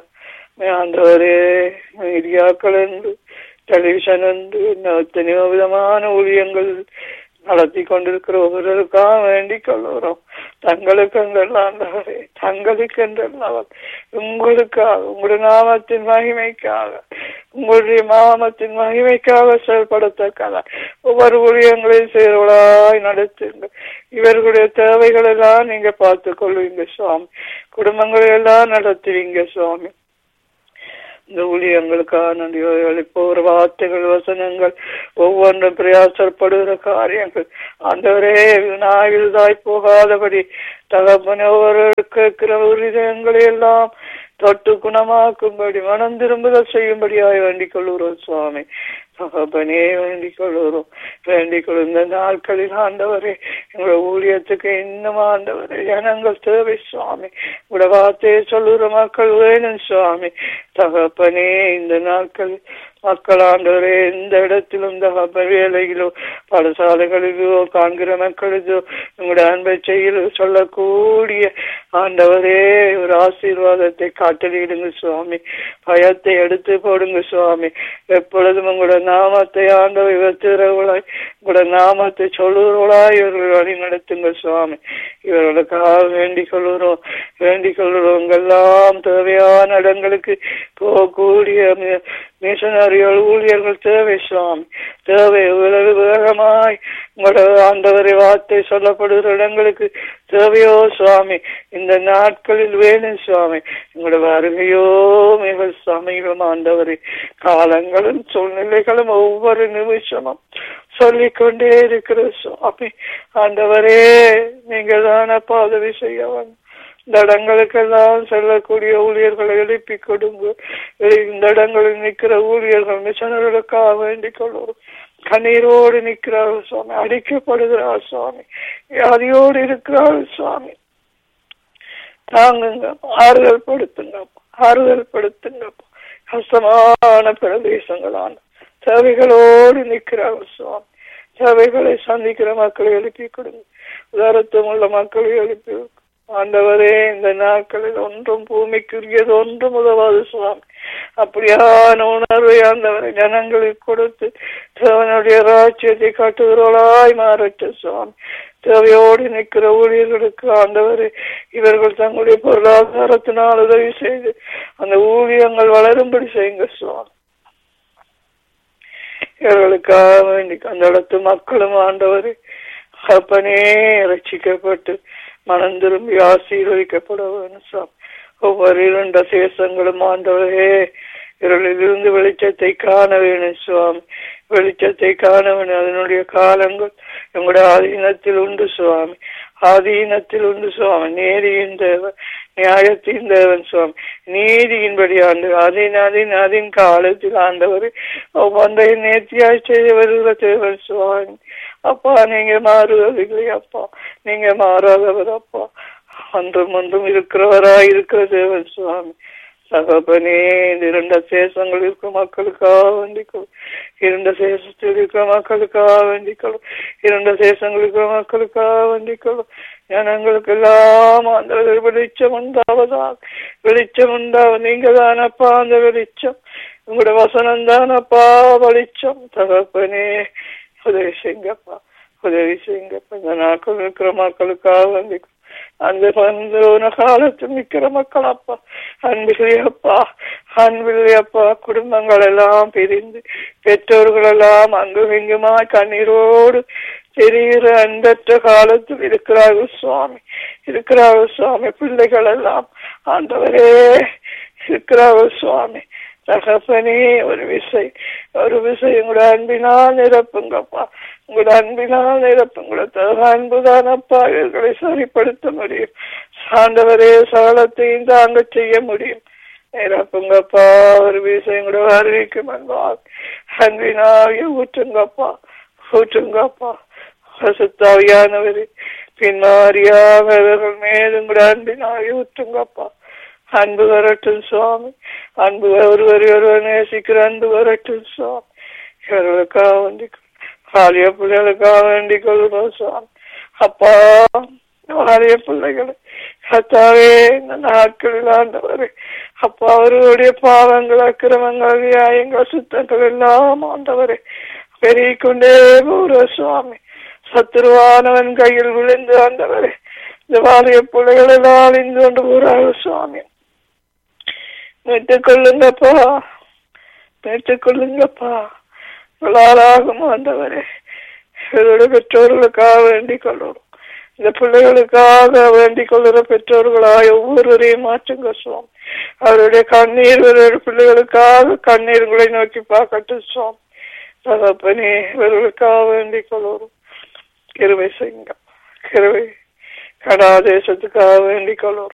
ஆண்டவரே மீடியாக்கள் என்று டெலிவிஷன் என்று எத்தனையோ விதமான ஊழியங்கள் நடத்தி கொண்டிருக்கிற ஒவ்வொருவருக்காக வேண்டிக் கொள்ளுகிறோம். தங்களுக்கு என்றெல்லாம் தங்களுக்கு என்றெல்லாம் உங்களுக்காக உங்களுடைய நாமத்தின் மகிமைக்காக உங்களுடைய நாமத்தின் மகிமைக்காக செயல்படத்தக்காக ஒவ்வொரு ஊழியங்களையும் சேர்வளாய் நடத்துங்க. இவர்களுடைய தேவைகள் எல்லாம் நீங்க பார்த்து கொள்வீங்க சுவாமி. குடும்பங்களை எல்லாம் நடத்துவீங்க சுவாமி. இந்த ஊழியங்களுக்காக நன்றியோடு போகிற வார்த்தைகள் வசனங்கள் ஒவ்வொன்றும் பிரயாசப்படுகிற காரியங்கள் ஆண்டவரே நாய்தாய் போகாதபடி தகப்பன ஒவ்வொருவருக்கு இருக்கிற உரிதங்களை எல்லாம் தொட்டு குணமாக்கும்படி மனம் திரும்புதல் செய்யும்படியாய் வேண்டிக் கொள்கிறோம் சுவாமி. தகப்பனே வேண்டிக் கொள்கிறோம் வேண்டிக் கொள்ளுந்த நாட்களில் ஆண்டவரே எங்களோட ஊழியத்துக்கு இன்னும் ஆண்டவரே ஜனங்கள் தேவை சுவாமி. உங்களோட வார்த்தையை சொல்லுகிற மக்கள் வேணும் சுவாமி. தகப்பனே இந்த நாட்கள் மக்கள் ஆண்டவரே எந்த இடத்திலும் தகப்ப வேலையிலோ பாடசாலைகளிலோ காண்கிற மக்களுக்கோ உங்களுடைய அன்பை செய்ய சொல்லக்கூடிய ஆண்டவரே ஒரு ஆசீர்வாதத்தை காட்டலிடுங்க சுவாமி. பயத்தை எடுத்து போடுங்க சுவாமி. எப்பொழுதும் உங்களோட நாமத்தை ஆண்டவர் இவர்த்திரவளாய் உங்களோட நாமத்தை சொல்லுவர்களாய் இவர்கள் வழி நடத்துங்க சுவாமி. இவர்களுக்காக வேண்டிக் கொள்கிறோம் வேண்டிக் கொள்கிறோம். எல்லாம் தேவையான இடங்களுக்கு போகக்கூடிய மிஷனரிகள் ஊழியர்கள் தேவை சுவாமி. தேவை உலக வேகமாய் உங்களோட ஆண்டவரை வார்த்தை சொல்லப்படுகிற இடங்களுக்கு தேவையோ சுவாமி. இந்த நாட்களில் வேணும் சுவாமி. உங்களோட வருகையோ மிக சமீபம் ஆண்டவரே. காலங்களும் சூழ்நிலைகளும் ஒவ்வொரு நிமிஷமும் சொல்லிக்கொண்டே இருக்கிற சுவாமி. ஆண்டவரே நீங்க தானப்பா உதவி செய்யவன். இந்த இடங்களுக்கெல்லாம் செல்லக்கூடிய ஊழியர்களை எழுப்பி கொடுங்க. இந்த இடங்களில் நிற்கிற ஊழியர்கள் மிஷனர்களுக்காக வேண்டிக் கொள்வோம். கண்ணீரோடு நிற்கிறார்கள் சுவாமி. அடிக்கப்படுகிறார் சுவாமி. வியாதியோடு இருக்கிறார்கள் சுவாமி. தாங்குங்க, ஆறுதல் படுத்துங்க, ஆறுதல் படுத்துங்க. கஷ்டமான பிரதேசங்களான தேவைகளோடு நிற்கிறார்கள் சுவாமி. தேவைகளை சந்திக்கிற மக்களை எழுப்பி கொடுங்க. உதாரத்துவம் உள்ள மக்களை எழுப்பி ஆண்டவரே இந்த நாட்களில் ஒன்றும் பூமிக்குரியது ஒன்றும் உதவாது சுவாமி. அப்படியான உணர்வை ஆண்டவரை ஜனங்களுக்கு கொடுத்து தேவனுடைய ராஜ்யத்தை காட்டுகிறவர்களாய் மாறட்ட சுவாமி. தேவையோடு நிற்கிற ஊழியர்களுக்கு ஆண்டவரே இவர்கள் தங்களுடைய பொருளாதாரத்தினால் உதவி செய்து அந்த ஊழியங்கள் வளரும்படி செய்யுங்க சுவாமி. இவர்களுக்காக வேண்டி அந்த இடத்து மக்களும் ஆண்டவரே அப்பனே ரட்சிக்கப்பட்டு மனம் திரும்பி ஆசீர்வதிக்கப்பட வேணும் சுவாமி. ஒவ்வொரு இரண்ட சேசங்களும் ஆண்டவரே இருளிலிருந்து வெளிச்சத்தை காண வேணும் சுவாமி. வெளிச்சத்தை காண வேணும். அதனுடைய காலங்கள் எங்களுடைய ஆதீனத்தில் உண்டு சுவாமி. ஆதீனத்தில் உண்டு சுவாமி. நீதியின் தேவன், நியாயத்தின் தேவன் சுவாமி. நீதியின்படி ஆண்டு அதன் அதன் அதன் காலத்தில் ஆண்டவர் ஒவ்வொன்றை நேர்த்தியாய் செய்து வருகிற தேவன் சுவாமி. அப்பா நீங்க மாறுவதில்லை அப்பா. நீங்க மாறாதவர் அப்பா. அன்றும் ஒன்றும் இருக்கிறவராய் இருக்கிற தேவன் சுவாமி. தகப்பனே இந்த இரண்ட சேஷங்கள் இருக்கிற மக்களுக்காக வேண்டிக்கொள்ளும். இரண்ட சேஷத்தில் இருக்கிற மக்களுக்காக வேண்டிக்கொள்ளும். இரண்ட சேஷங்கள் இருக்கிற மக்களுக்காக வேண்டிக்கொள்ளும். ஜனங்களுக்கு எல்லாம் அந்த வெளிச்சம் உண்டாவதா. வெளிச்சம் உண்டாவது நீங்க தானப்பா அந்த வெளிச்சம். உங்களோட வசனம் தானப்பா வெளிச்சம். தகப்பனே உதவி செய்யுங்கப்பா, உதவி செய்யுங்கப்பா. இந்த நாட்கள் இருக்கிற மக்களுக்காக வேண்டிக்கொள்ளும். அந்த காலத்தில் நிற்கிற மக்கள் அப்பா அன்பில்லையப்பா, அன்பில்லையப்பா. குடும்பங்கள் எல்லாம் பிரிந்து பெற்றோர்கள் எல்லாம் அங்கும் இங்குமா கண்ணீரோடு தெரிகிற அன்பற்ற காலத்தில் இருக்கிறார்கள் சுவாமி. இருக்கிறார்கள் சுவாமி. பிள்ளைகள் எல்லாம் ஆண்டவரே இருக்கிறார்கள் சுவாமி. தகப்பனே ஒரு விசை ஒரு விசை உங்களோட அன்பினால் நிரப்புங்கப்பா. உங்களோட அன்பினால் நிரப்பு. உங்களோட அன்புதானப்பா இவர்களை சரிப்படுத்த முடியும். ஆண்டவரே சகலத்தையும் தாங்க செய்ய முடியும். நிரப்புங்கப்பா. ஒரு விசை உங்களோட அறிவிக்கும் அன்பாக அன்பினாக ஊற்றுங்கப்பா, ஊற்றுங்கப்பா. சுத்தாவியானவரே பின்மாரியாக இவர்கள் மேலும் கூட அன்பினாக ஊற்றுங்கப்பா. அன்பு வரட்டும் சுவாமி. அன்பு ஒருவர் ஒருவர் நேசிக்கிற அன்பு வரட்டும் சுவாமி. இவர்களுக்காக வேண்டிக் காலிய பிள்ளைகளுக்காக வேண்டிக் கொள்கிறோம் சுவாமி. அப்பா வாரிய பிள்ளைகளை கத்தாவே இந்த நாட்களில் ஆண்டவரே அப்பா அவர்களுடைய பாவங்கள் அக்கிரமங்கள் நியாயங்கள் சுத்தங்கள் எல்லாம் ஆண்டவரே பெருகிக்கொண்டே போற சுவாமி. சத்துருவானவன் கையில் விழுந்து ஆண்டவரே இந்த வாரிய பிள்ளைகள் எல்லாம் அழிந்து கொண்டு போறார்கள் சுவாமி. மீட்டுக் கொள்ளுங்கப்பா, மீட்டுக் கொள்ளுங்கப்பா. ஆகும் ஆண்டவரே இவருடைய பெற்றோர்களுக்காக வேண்டிக் கொள்ளணும். இந்த பிள்ளைகளுக்காக வேண்டிக் கொள்ளுற பெற்றோர்களாய் ஒவ்வொருவரையும் மாற்றுங்க சுவாமி. அவருடைய கண்ணீர் இவருடைய பிள்ளைகளுக்காக கண்ணீர்களை நோக்கி பார்க்கட்டும் சுவாமி. தகப்பனே இவர்களுக்காக வேண்டிக் கொள்ளணும். கிருபை செய்யுங்க, கிருபை. கனடா தேசத்துக்காக வேண்டிக் கொள்ளணும்.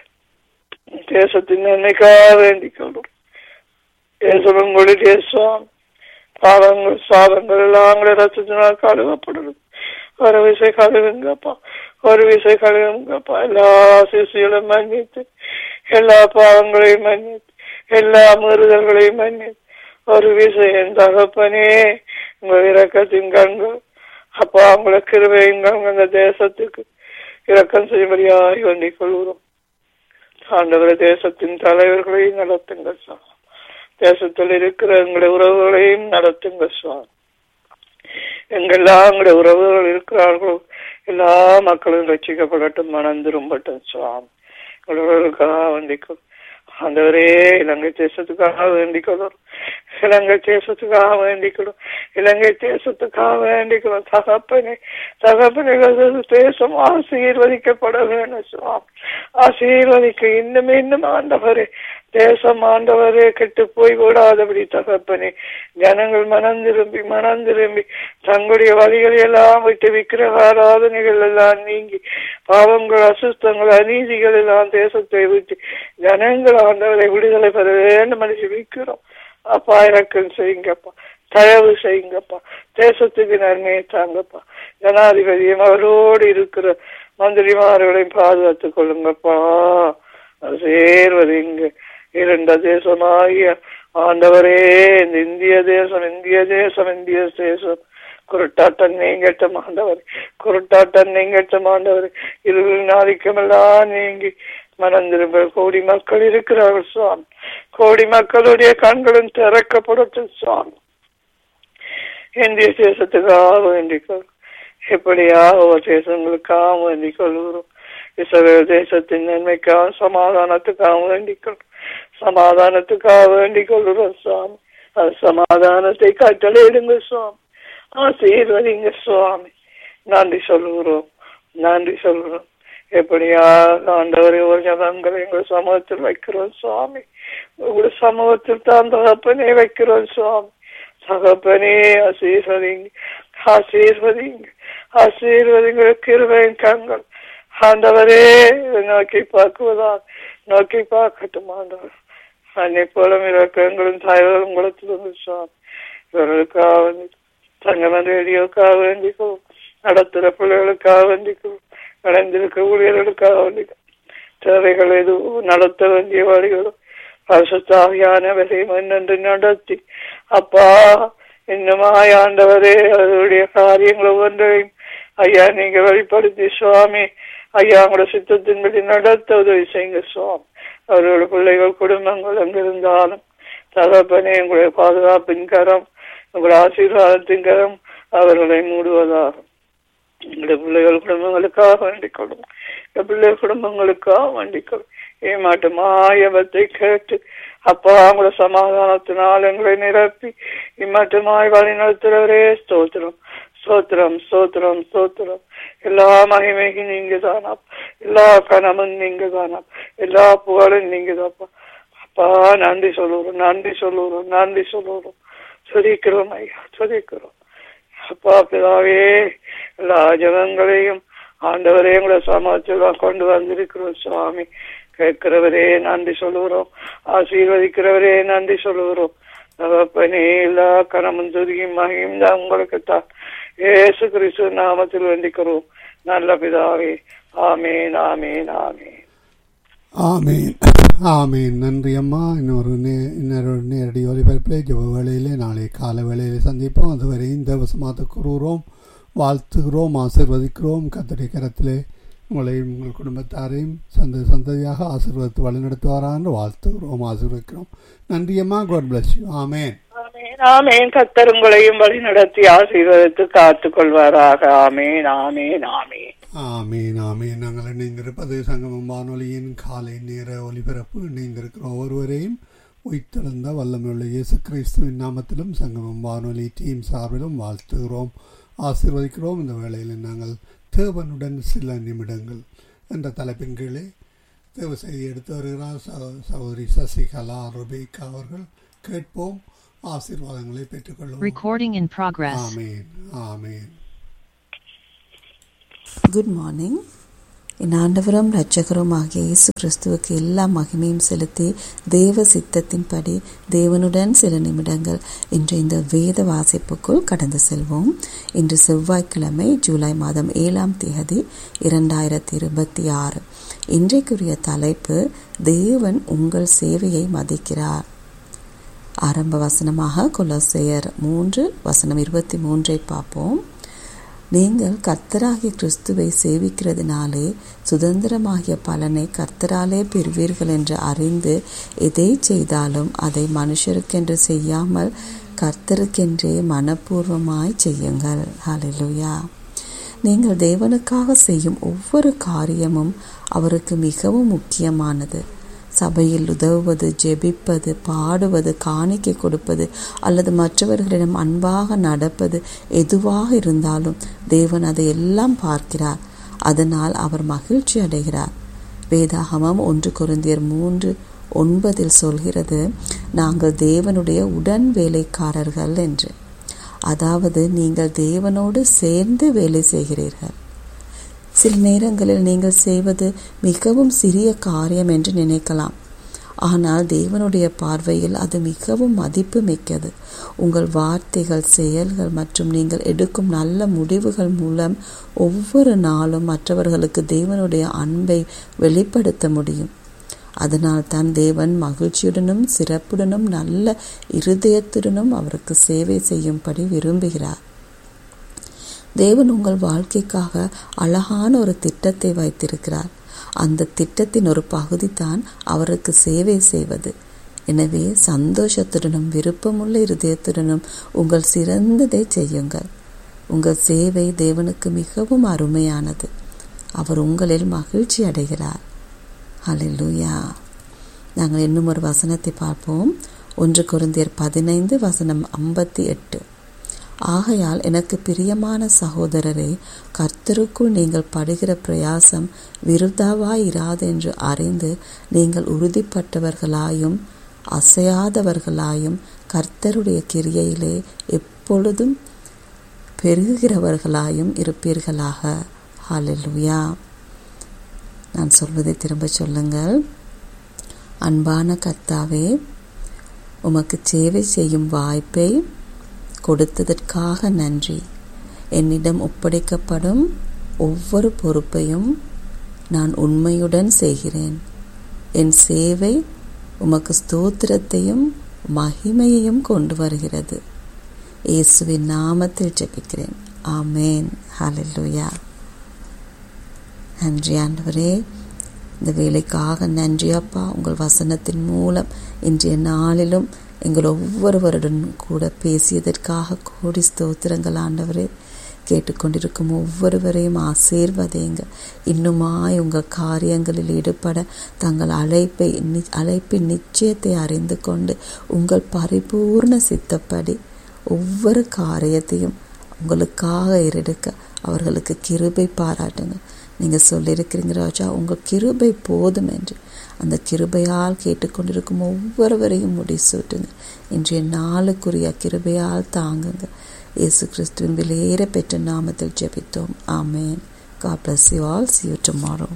தேசத்தின் நன்மைக்காக வேண்டிக் கொள்ளும். தேசங்களுடைய சுவாமி பாவங்கள் சாதங்கள் எல்லாம் ரத்தத்தினால் கழுவப்படுது. ஒரு விசை கழுவுங்கப்பா, ஒரு விசை கழுவுங்கப்பா. எல்லா சிசுகளும் மன்னித்து, எல்லா பாவங்களையும் மன்னித்து, எல்லா மீறுதல்களையும் மன்னித்து ஒரு விசையின் தகப்பனே உங்கள் இரக்கத்தின் கண்கள் அப்பா உங்களை கிருபையுங்கள் அந்த தேசத்துக்கு இரக்கம் செய்யும்படியாய் வேண்டிக் கொள்கிறோம். ஆண்டவர தேசத்தின் தலைவர்களை நடத்துங்க சுவாமி. தேசத்தில் இருக்கிற எங்களுடைய உறவுகளையும் நடத்துங்க சுவாமி. எங்கெல்லாம் எங்களுடைய உறவுகள் இருக்கிறார்களோ எல்லா மக்களும் ரட்சிக்கப்படட்டும், மனம் திரும்பட்டும் சுவாமி. உறவுகளுக்காக வேண்டிக்கும் ஆண்டவரே. இலங்கை தேசத்துக்காக வேண்டிக்கொள்ளும், இலங்கை தேசத்துக்காக வேண்டிக்கொள்ளும், இலங்கை தேசத்துக்காக வேண்டிக்கொள்ளும். தகப்பனே தகப்பனே தேசம் ஆசீர்வதிக்கப்பட வேண்டும் சுவாமி. ஆசீர்வதிக்க இன்னும் இன்னும் ஆண்டவரே தேசம் ஆண்டவரே கெட்டு போய் கூடாதபடி தகப்பனே ஜனங்கள் மனம் திரும்பி மனம் திரும்பி தங்களுடைய வழிகளை எல்லாம் விட்டு விக்கிரக ஆராதனைகள் எல்லாம் நீங்கி பாவங்கள் அசுத்தங்கள் அநீதிகள் எல்லாம் தேசத்தை விட்டு ஜனங்கள் ஆண்டவரை விடுதலை பெற வேண்டும் என்று விக்கிறோம். அப்பா இறக்கம் செய்யுங்கப்பா, தயவு செய்யுங்கப்பா, தேசத்துக்கு நன்மையை தாங்கப்பா. ஜனாதிபதியும் அவரோடு இருக்கிற மந்திரிமார்களையும் பாதுகாத்துக் கொள்ளுங்கப்பா. சேர்வது இங்கு இரண்ட தேசமாகிய ஆண்டவரே இந்த இந்திய தேசம் இந்திய தேசம் இந்திய தேசம் குருட்டாட்டம் நீங்கட்டும் ஆண்டவர், குருட்டாட்டம் நீங்கட்டும் ஆண்டவர். இருளின் ஆதிக்கமெல்லாம் நீங்கி மனம் திரும்ப கோடி மக்கள் இருக்கிறார்கள் சுவாமி. கோடி மக்களுடைய கண்களும் திறக்கப்படட்டும் சுவாமி. இந்திய தேசத்துக்காக வேண்டிக் கொள்ளும், எப்படியாக தேசங்களுக்காக வேண்டிக் கொள்கிறோம். இஸ்ரவேல் தேசத்தின் நன்மைக்காக சமாதானத்துக்காக வேண்டிக் கொள்ளும், சமாதானத்துக்காக வேண்டிக் கொள்கிறோம் சுவாமி. அது சமாதானத்தை கட்டளையிடுங்க சுவாமி, ஆசீர்வதிங்க சுவாமி. நன்றி சொல்லுகிறோம், நன்றி சொல்கிறோம். எப்படியா ஆண்டவரை ஒரு ஜனங்களை எங்கள் சமூகத்தில் வைக்கிறோம் சுவாமி. உங்களுடைய சமூகத்தில் தான் தகப்பனே வைக்கிறோம் சுவாமி. தகப்பனே ஆசீர்வதிங்க, ஆசீர்வதிங்க, ஆசீர்வதிங்க. கிருபையின் கண்கள் ஆண்டவரே நோக்கி பார்க்குவதா நோக்கி பார்க்கட்டும் ஆண்டவர். அன்னை போல இறக்கங்களும் தாய்களும் குளத்திலிருந்து சுவாமி. இவர்களுக்காக வேண்டி தங்கமன் ரேடியோக்காக வேண்டிக்கோ, நடத்துகிற பிள்ளைகளுக்காக வேண்டிக்கோ, நடந்திருக்க ஊழியர்களுக்காக வேண்டிக்கோ, தேவைகள் எதுவும் நடத்த வேண்டிய வழிகளும் பரிசுத்தாவியானவரை முன்னென்று நடத்தி அப்பா இன்னுமாய் ஆண்டவரே அவருடைய காரியங்கள் ஒவ்வொன்றையும் ஐயா நீங்க வெளிப்படுத்தி சுவாமி ஐயா உங்களோட சித்தத்தின்படி நடத்த உதவி செய்யுங்க சுவாமி. அவரோட பிள்ளைகள் குடும்பங்கள் அங்கிருந்தாலும் தகப்பனே உங்களுடைய பாதுகாப்பின் கரம் உங்களுடைய ஆசீர்வாதத்தின் கரம் அவர்களை மூடுவதாகும். எங்களுடைய பிள்ளைகள் குடும்பங்களுக்காக வேண்டிக் கொள்ளும், பிள்ளைகள் குடும்பங்களுக்காக வேண்டிக் கொள்ளும். ஏமாட்டு மாயவத்தை கேட்டு அப்பா உங்களோட சமாதானத்தினால் எங்களை நிரப்பி இம்மாட்டுமாய் வழி நடத்துறவரே ஸ்தோத்திரம், ஸ்தோத்திரம், ஸ்தோத்திரம், ஸ்தோத்திரம். எல்லா மகிமையும் நீங்க தானா, எல்லா கனமும் நீங்க தானா, எல்லா புகழும் நீங்க தாப்பா. அப்பா நன்றி சொல்லுறோம், நன்றி சொல்லுறோம், நன்றி சொல்லுறோம். சொல்லிக்கிறோம் ஐயா, சொல்லிக்கிறோம். அப்பா பிதாவே எல்லா ஜனங்களையும் ஆண்டவரே எங்களை சமாச்சாரம் கொண்டு வந்திருக்கிறோம் சுவாமி. கேட்கிறவரே நன்றி சொல்லுகிறோம், ஆசீர்வதிக்கிறவரே நன்றி சொல்லுகிறோம். தகப்பனே எல்லா கனமும் துதியும் மகியும் தான் உங்களுக்கு தான் இயேசு கிறிஸ்து நாமத்தில் வேண்டிக்கிறோம் நல்ல பிதாவே. ஆமேன், ஆமேன், ஆமேன், ஆமேன், ஆமேன். நன்றி அம்மா. இன்னொரு நே இன்னொரு நேரடி ஒலிபரப்பிலே ஜெப வேளையிலே நாளை கால வேளையிலே சந்திப்போம். அதுவரை இந்த வசமாக கூறுகிறோம், வாழ்த்துகிறோம், ஆசீர்வதிக்கிறோம். கர்த்தருடைய கரத்திலே உங்களையும் உங்கள் குடும்பத்தாரையும் சந்த சந்ததியாக ஆசீர்வதித்து வழிநடத்துவாரா என்று வாழ்த்துகிறோம், ஆசீர்வதிக்கிறோம். நன்றியம்மா. God bless you. ஆமேன். ஆமேன். கர்த்தர் உங்களையும் வழி நடத்தி ஆசீர்வதித்து காத்துக் கொள்வாராக. ஆமேன், ஆமேன், ஆமேன், ஆமீன், ஆமீன். நாங்கள் இணைந்திருப்பது சங்கமம் வானொலியின் காலை நேர ஒலிபரப்பு. இணைந்திருக்கிற ஒவ்வொருவரையும் உயிர்த்தெழுந்த வல்லமையுள்ள இயேசு கிறிஸ்துவின் நாமத்திலும் சங்கமம் வானொலி டீம் சார்பிலும் வாழ்த்துகிறோம், ஆசீர்வதிக்கிறோம். இந்த வேளையில் நாங்கள் தேவனுடன் சில நிமிடங்கள் என்ற தலைப்பின் கீழே தேவ செய்தி எடுத்து வருகிறார் சகோதரி சசிகலா ருபேகா அவர்கள். கேட்போம், ஆசீர்வாதங்களை பெற்றுக்கொள்வோம். Recording in progress. ஆமீன், ஆமீன். Good morning. என் ஆண்டவரும் இரட்சகரும் ஆகிய இயேசு கிறிஸ்துவுக்கு எல்லா மகிமையும் செலுத்தி தேவ சித்தத்தின்படி தேவனுடன் சில நிமிடங்கள் இன்று இந்த வேத வாசிப்புக்குள் கடந்து செல்வோம். இன்று செவ்வாய்க்கிழமை ஜூலை மாதம் ஏழாம் தேதி இரண்டாயிரத்தி இருபத்தி ஆறு. இன்றைக்குரிய தலைப்பு தேவன் உங்கள் சேவையை மதிக்கிறார். ஆரம்ப வசனமாக கொலோசையர் மூன்று வசனம் இருபத்தி மூன்றை பார்ப்போம். நீங்கள் கர்த்தராகிய கிறிஸ்துவை சேவிக்கிறதுனாலே சுதந்திரமாகிய பலனை கர்த்தராலே பெறுவீர்கள் என்று அறிந்து எதை செய்தாலும் அதை மனுஷருக்கென்று செய்யாமல் கர்த்தருக்கென்றே மனப்பூர்வமாய் செய்யுங்கள். ஹல்லேலூயா. நீங்கள் தேவனுக்காக செய்யும் ஒவ்வொரு காரியமும் அவருக்கு மிகவும் முக்கியமானது. சபையில் உதவுவது, ஜெபிப்பது, பாடுவது, காணிக்கை கொடுப்பது அல்லது மற்றவர்களிடம் அன்பாக நடப்பது எதுவாக இருந்தாலும் தேவன் அதை எல்லாம் பார்க்கிறார். அதனால் அவர் மகிழ்ச்சி அடைகிறார். வேதாகமம் ஒன்று கொரிந்தியர் மூன்று ஒன்பதில் சொல்கிறது, நாங்கள் தேவனுடைய உடன் வேலைக்காரர்கள் என்று. அதாவது நீங்கள் தேவனோடு சேர்ந்து வேலை செய்கிறீர்கள். சில நேரங்களில் நீங்கள் செய்வது மிகவும் சிறிய காரியம் என்று நினைக்கலாம். ஆனால் தேவனுடைய பார்வையில் அது மிகவும் மதிப்பு மிக்கது. உங்கள் வார்த்தைகள், செயல்கள் மற்றும் நீங்கள் எடுக்கும் நல்ல முடிவுகள் மூலம் ஒவ்வொரு நாளும் மற்றவர்களுக்கு தேவனுடைய அன்பை வெளிப்படுத்த முடியும். அதனால் தான் தேவன் மகிழ்ச்சியுடனும் சிறப்புடனும் நல்ல இருதயத்துடனும் அவருக்கு சேவை செய்யும்படி விரும்புகிறார். தேவன் உங்கள் வாழ்க்கைக்காக அழகான ஒரு திட்டத்தை வைத்திருக்கிறார். அந்த திட்டத்தின் ஒரு பகுதி தான் அவருக்கு சேவை செய்வது. எனவே சந்தோஷத்துடனும் விருப்பமுள்ள இருதயத்துடனும் உங்கள் சிறந்ததை செய்யுங்கள். உங்கள் சேவை தேவனுக்கு மிகவும் அருமையானது. அவர் உங்களில் மகிழ்ச்சி அடைகிறார். ஹல்லேலூயா. நாங்கள் இன்னும் ஒரு வசனத்தை பார்ப்போம். ஒன்று கொரிந்தியர் பதினைந்து வசனம் ஐம்பத்தி எட்டு. ஆகையால் எனக்கு பிரியமான சகோதரரே, கர்த்தருக்குள் நீங்கள் படுகிற பிரயாசம் விருதாவாயிராது என்று அறிந்து நீங்கள் உறுதிப்பட்டவர்களாயும் அசையாதவர்களாயும் கர்த்தருடைய கிரியையிலே எப்பொழுதும் பெருகுகிறவர்களாயும் இருப்பீர்களாக. ஹல்லேலூயா. நான் சொல்வதை திரும்ப சொல்லுங்கள். அன்பான கர்த்தாவே, உமக்கு சேவை செய்யும் வாய்ப்பை கொடுத்ததற்காக நன்றி. என்னிடம் ஒப்படைக்கப்படும் ஒவ்வொரு பொறுப்பையும் நான் உண்மையுடன் செய்கிறேன். என் சேவை உமக்கு ஸ்தோத்திரத்தையும் மகிமையையும் கொண்டு வருகிறது. இயேசுவின் நாமத்தில் ஜெபிக்கிறேன். ஆமேன். ஹல்லேலூயா. நன்றி ஆண்டவரே, இந்த வேலைக்காக நன்றி அப்பா. உங்கள் வசனத்தின் மூலம் இன்றைய நாளிலும் எங்கள் ஒவ்வொருவருடன் கூட பேசியதற்காக கோடி ஸ்தோத்திரங்கள் ஆண்டவரே. கேட்டுக்கொண்டிருக்கும் ஒவ்வொருவரையும் ஆசீர்வதிங்க. இன்னுமாய் உங்கள் காரியங்களில் ஈடுபட தங்கள் அழைப்பை அழைப்பின் நிச்சயத்தை அறிந்து கொண்டு உங்கள் பரிபூர்ண சித்தப்படி ஒவ்வொரு காரியத்தையும் உங்களுக்காக ஏறெடுக்க அவர்களுக்கு கிருபை பாராட்டுங்க. நீங்கள் சொல்லியிருக்கிறீங்க ராஜா, உங்கள் கிருபை போதும் என்று. அந்த கிருபையால் கேட்டுக்கொண்டிருக்கும் ஒவ்வொருவரையும் முடிசூட்டுங்க. இன்றைய நாளுக்குரிய கிருபையால் தாங்குங்க. இயேசு கிறிஸ்துவின் விலையேற பெற்ற நாமத்தில் ஜெபித்தோம். ஆமேன். God bless you all. See you tomorrow.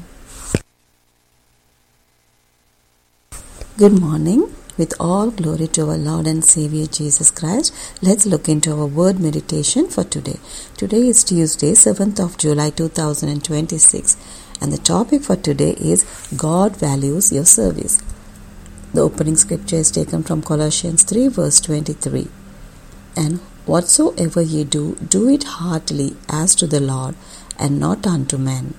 Good morning. With all glory to our Lord and Savior Jesus Christ, let's look into our word meditation for today. Today is Tuesday, seventh of July two thousand twenty-six, and the topic for today is God values your service. The opening scripture is taken from Colossians three verse twenty-three. And whatsoever ye do, do it heartily as to the Lord and not unto men,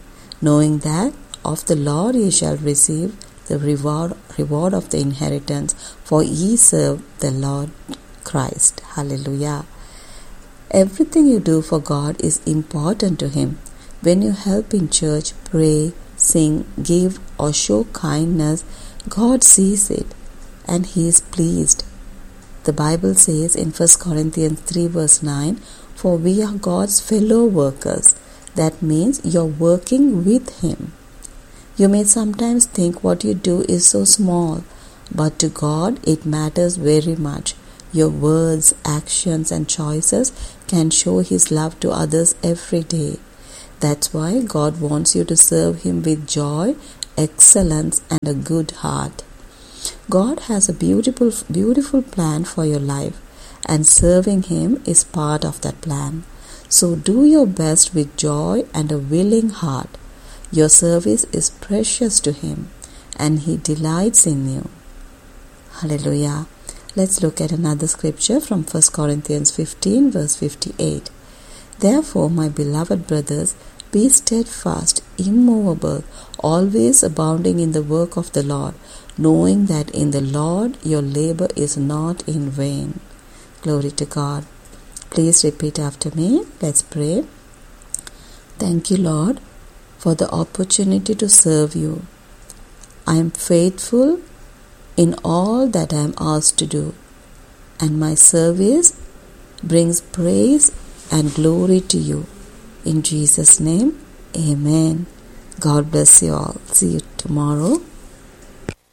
knowing that of the Lord ye shall receive the reward, reward of the inheritance, for ye serve the Lord Christ. Hallelujah. Everything you do for God is important to Him. When you help in church, pray, sing, give, or show kindness, God sees it and He is pleased. The Bible says in First Corinthians three verse nine, for we are God's fellow workers. That means you're working with Him. You may sometimes think what you do is so small, but to God it matters very much. Your words, actions, and choices can show His love to others every day. That's why God wants you to serve Him with joy, excellence, and a good heart. God has a beautiful, beautiful plan for your life, and serving Him is part of that plan. So do your best with joy and a willing heart. Your service is precious to Him, and He delights in you. Hallelujah. Let's look at another scripture from First Corinthians fifteen verse fifty-eight. Therefore, my beloved brothers, be steadfast, immovable, always abounding in the work of the Lord, knowing that in the Lord your labor is not in vain. Glory to God. Please repeat after me. Let's pray. Thank you, Lord, for the opportunity to serve you. I am faithful in all that I am asked to do, and my service brings praise and glory to you. In Jesus' name, amen. God bless you all. See you tomorrow.